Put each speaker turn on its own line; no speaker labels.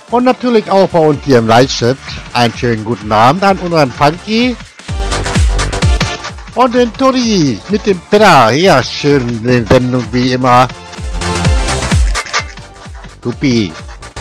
Und natürlich auch bei uns hier im Live-Chat einen schönen guten Abend an unseren Funky und den Tori mit dem Peter. Ja, schön in der Sendung wie immer. Supi.